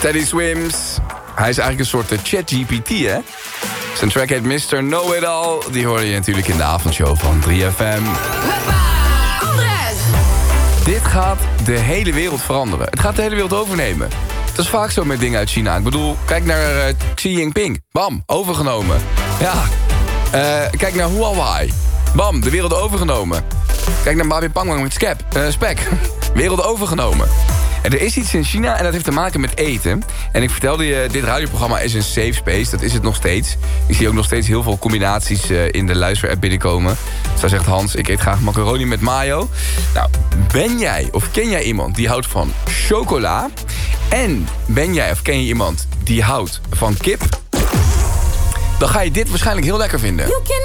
Teddy Swims. Hij is eigenlijk een soort ChatGPT, hè? Zijn track heet Mr. Know It All. Die hoorde je natuurlijk in de avondshow van 3FM. Dit gaat de hele wereld veranderen. Het gaat de hele wereld overnemen. Dat is vaak zo met dingen uit China. Ik bedoel, kijk naar Xi Jinping. Bam, overgenomen. Ja, kijk naar Huawei. Bam, de wereld overgenomen. Kijk naar Babi Pangwang met Spek. Wereld overgenomen. En er is iets in China en dat heeft te maken met eten. En ik vertelde je, dit radioprogramma is een safe space. Dat is het nog steeds. Ik zie ook nog steeds heel veel combinaties in de luisterapp binnenkomen. Zo zegt Hans, ik eet graag macaroni met mayo. Nou, ben jij of ken jij iemand die houdt van chocola? En ben jij of ken je iemand die houdt van kip? Dan ga je dit waarschijnlijk heel lekker vinden.